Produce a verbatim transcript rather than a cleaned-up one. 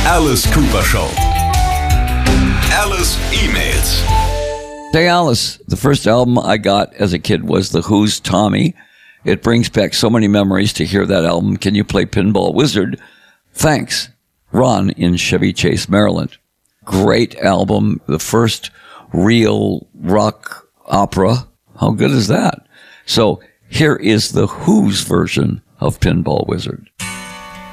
Alice Cooper Show. Alice emails. Hey Alice, the first album I got as a kid was The Who's Tommy. It brings back so many memories to hear that album. Can you play Pinball Wizard? Thanks, Ron in Chevy Chase, Maryland. Great album, the first real rock opera. How good is that? So here is the Who's version of Pinball Wizard.